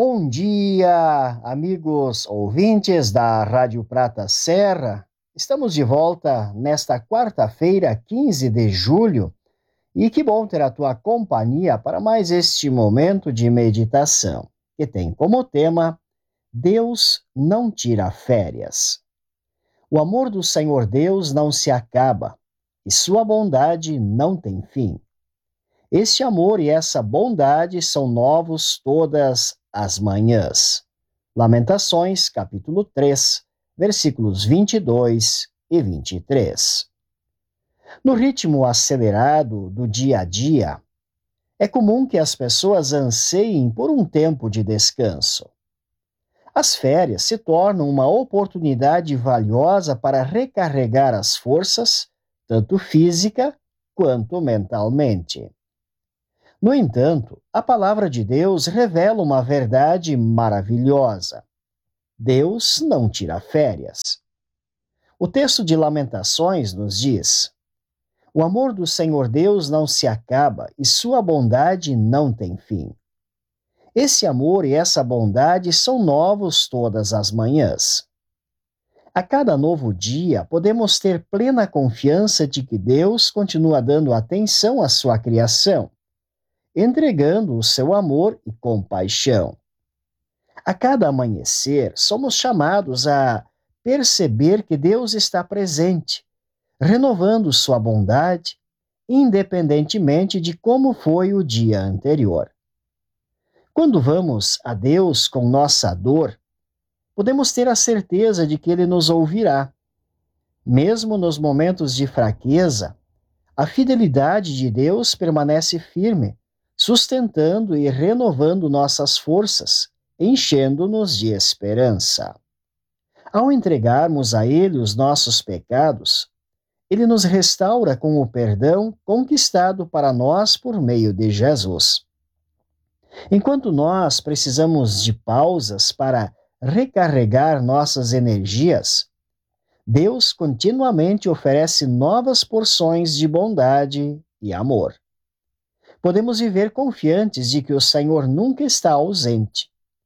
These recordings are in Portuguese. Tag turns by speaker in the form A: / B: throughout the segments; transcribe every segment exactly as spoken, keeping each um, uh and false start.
A: Bom dia, amigos ouvintes da Rádio Prata Serra. Estamos de volta nesta quarta-feira, quinze de julho, e que bom ter a tua companhia para mais este momento de meditação, que tem como tema Deus não tira férias. O amor do Senhor Deus não se acaba, e sua bondade não tem fim. Este amor e essa bondade são novos todas as manhãs. Lamentações, capítulo três, versículos vinte e dois e vinte e três. No ritmo acelerado do dia a dia, é comum que as pessoas anseiem por um tempo de descanso. As férias se tornam uma oportunidade valiosa para recarregar as forças, tanto física quanto mentalmente. No entanto, a palavra de Deus revela uma verdade maravilhosa. Deus não tira férias. O texto de Lamentações nos diz: o amor do Senhor Deus não se acaba e sua bondade não tem fim. Esse amor e essa bondade são novos todas as manhãs. A cada novo dia, podemos ter plena confiança de que Deus continua dando atenção à sua criação, entregando o seu amor e compaixão. A cada amanhecer, somos chamados a perceber que Deus está presente, renovando sua bondade, independentemente de como foi o dia anterior. Quando vamos a Deus com nossa dor, podemos ter a certeza de que Ele nos ouvirá. Mesmo nos momentos de fraqueza, a fidelidade de Deus permanece firme, sustentando e renovando nossas forças, enchendo-nos de esperança. Ao entregarmos a Ele os nossos pecados, Ele nos restaura com o perdão conquistado para nós por meio de Jesus. Enquanto nós precisamos de pausas para recarregar nossas energias, Deus continuamente oferece novas porções de bondade e amor. Podemos viver confiantes de que o Senhor nunca está ausente.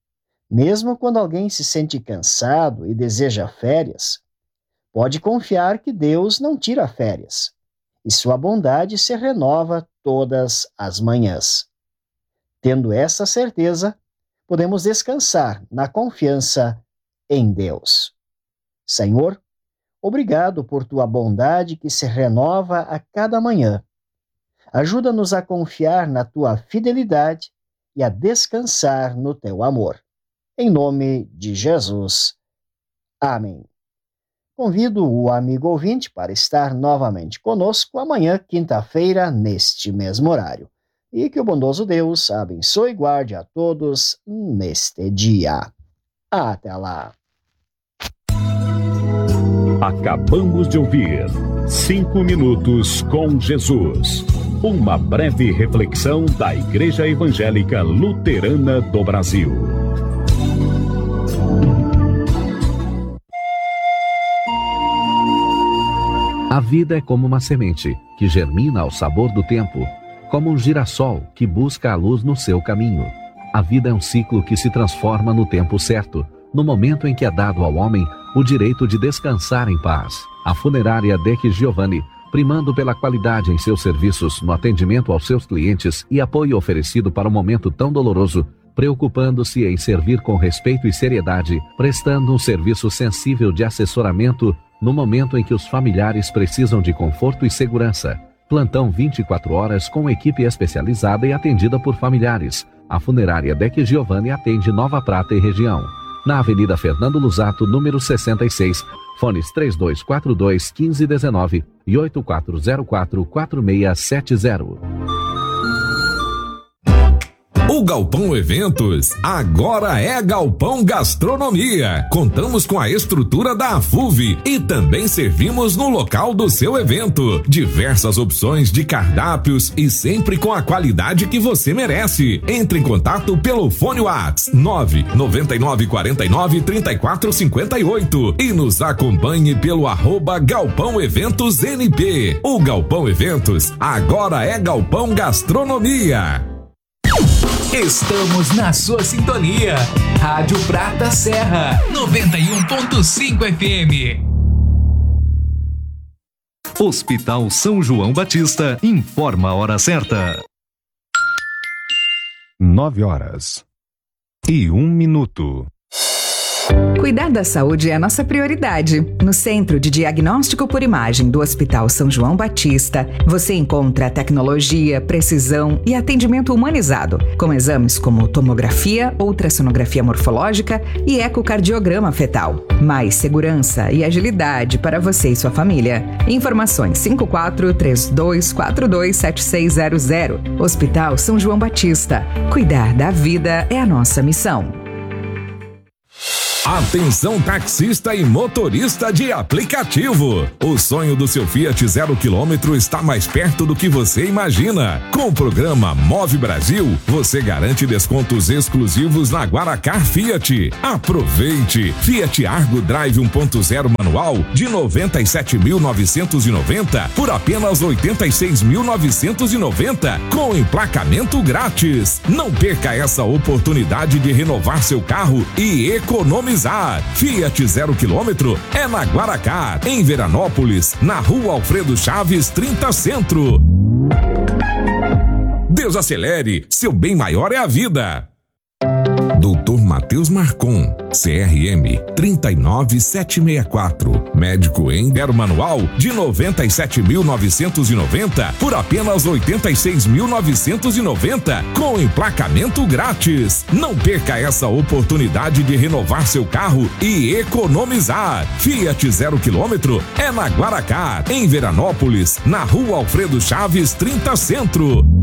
A: Mesmo quando alguém se sente cansado e deseja férias, pode confiar que Deus não tira férias, e sua bondade se renova todas as manhãs. Tendo essa certeza, podemos descansar na confiança em Deus. Senhor, obrigado por tua bondade que se renova a cada manhã. Ajuda-nos a confiar na tua fidelidade e a descansar no teu amor. Em nome de Jesus. Amém. Convido o amigo ouvinte para estar novamente conosco amanhã, quinta-feira, neste mesmo horário. E que o bondoso Deus abençoe e guarde a todos neste dia. Até lá.
B: Acabamos de ouvir Cinco Minutos com Jesus. Uma breve reflexão da Igreja Evangélica Luterana do Brasil.
C: A vida é como uma semente que germina ao sabor do tempo, como um girassol que busca a luz no seu caminho. A vida é um ciclo que se transforma no tempo certo, no momento em que é dado ao homem o direito de descansar em paz. A funerária Deck Giovanni, primando pela qualidade em seus serviços no atendimento aos seus clientes e apoio oferecido para um momento tão doloroso, preocupando-se em servir com respeito e seriedade, prestando um serviço sensível de assessoramento no momento em que os familiares precisam de conforto e segurança. Plantão vinte e quatro horas com equipe especializada e atendida por familiares. A funerária Deck Giovanni atende Nova Prata e região. Na Avenida Fernando Luzato, número sessenta e seis, fones três dois quatro dois, um cinco um nove e oito quatro zero quatro, quatro seis sete zero.
D: O Galpão Eventos agora é Galpão Gastronomia. Contamos com a estrutura da Afuve e também servimos no local do seu evento. Diversas opções de cardápios e sempre com a qualidade que você merece. Entre em contato pelo fone WhatsApp nove nove nove quatro nove, três quatro cinco oito e nos acompanhe pelo arroba Galpão Eventos N P. O Galpão Eventos agora é Galpão Gastronomia.
E: Estamos na sua sintonia. Rádio Prata Serra, noventa e um ponto cinco F M.
F: Hospital São João Batista informa a hora certa. Nove horas e um minuto.
G: Cuidar da saúde é a nossa prioridade. No Centro de Diagnóstico por Imagem do Hospital São João Batista, você encontra tecnologia, precisão e atendimento humanizado, com exames como tomografia, ultrassonografia morfológica e ecocardiograma fetal. Mais segurança e agilidade para você e sua família. Informações cinco quatro três dois quatro dois sete seis zero zero. Hospital São João Batista. Cuidar da vida é a nossa missão.
D: Atenção taxista e motorista de aplicativo. O sonho do seu Fiat zero quilômetro está mais perto do que você imagina. Com o programa Move Brasil, você garante descontos exclusivos na Guaracar Fiat. Aproveite! Fiat Argo Drive um ponto zero manual de noventa e sete mil novecentos e noventa por apenas oitenta e seis mil novecentos e noventa com emplacamento grátis. Não perca essa oportunidade de renovar seu carro e economizar. Fiat zero quilômetro é na Guaracar, em Veranópolis, na Rua Alfredo Chaves, trinta Centro. Desacelere, seu bem maior é a vida. doutor Matheus Marcon, C R M três nove sete seis quatro, médico em manual de noventa e sete mil novecentos e noventa por apenas oitenta e seis mil novecentos e noventa com emplacamento grátis. Não perca essa oportunidade de renovar seu carro e economizar. Fiat zero quilômetro é na Guaracar, em Veranópolis, na Rua Alfredo Chaves, trinta Centro.